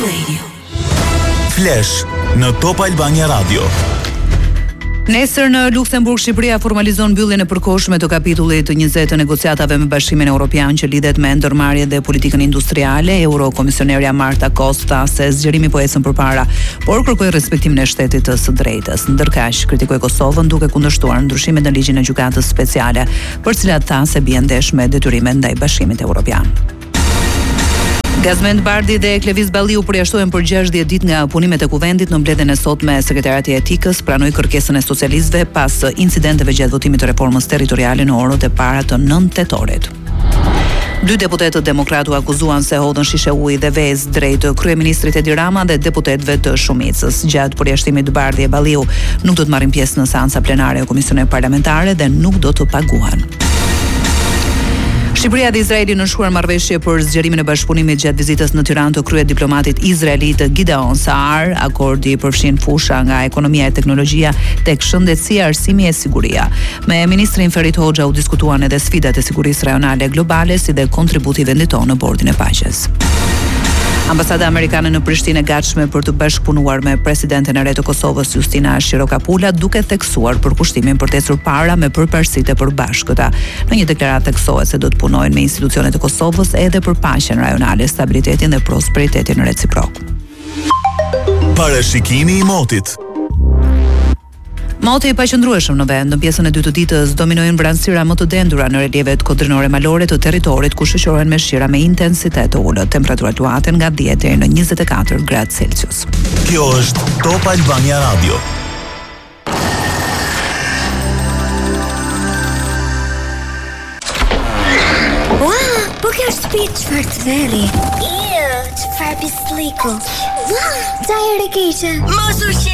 Radio. Flash në Top Albania Radio. Nesër në Luksemburg, Shqipëria formalizon mbylljen e përkohshme të kapitullit 20 të negociatave me Bashkimin Evropian që lidhet me ndërmarrje dhe politikën industriale. Eurokomisionerja Marta Costa se zgjerimi po ecën përpara, por kërkoi respektimin e shtetit të së drejtës. Ndërkaq, kritikoi Kosovën duke kundërshtuar ndryshimet në ligjin e gjykatës speciale, për cilat tha se bien ndesh me detyrimet ndaj Bashkimit Evropian. Gazmend Bardi dhe Klevis Balliu përjashtohen për 60 ditë nga punimet e kuvendit në mbledhjen e sotme e Sekretariati i Etikës, pranoi kërkesën e socialistëve pas incidenteve gjatë votimit të reformës territoriale në orët e para të 9 tetorit. Dy deputetët demokrat u akuzuan se hodhën shishe uji dhe vezë drejt kryeministrit Edi Rama dhe deputetëve të shumicës. Gjatë përjashtimit Bardi e Balliu nuk do të marrin pjesë në seanca plenare e komisioneve parlamentare dhe nuk do të paguhen. Shqipëria dhe Izraeli nënshkruan marrëveshje për zgjerimin e bashkëpunimit gjatë vizitës në Tiranë të kryediplomatit izraelit Gideon Saar. Akordi përfshin fusha nga ekonomia e teknologjia tek shëndetësia, arsimi e siguria. Me ministrin Ferit Hoxha u diskutuan edhe sfidat e sigurisë rajonale globale si dhe kontributi vendit tonë në bordin e paqes. Ambasada amerikane në Prishtinë e gatshme për të bashkëpunuar me presidenten e re të Kosovës Justina Shirokapula, duke theksuar përkushtimin për të ecur para me përparësitë e përbashkëta. Në një deklaratë theksohet se do të punojnë me institucionet e Kosovës edhe për paqen rajonale, stabilitetin dhe prosperitetin reciprok. Parashikimi i motit. Moti i paqëndrueshëm në vend. Në pjesën e dytë të ditës dominojnë vranësira më të dendura në relievet kodrinore malore të territorit, ku shoqërohen me shira me intensitet të ulët. Temperaturat luaten nga 10 deri në 24 gradë Celsius. Kjo është Top Albania Radio. Ua, po kjo është shtëpi çfarë të veri. Çfarë pisliku. Ua, çaj e keqe. Mos u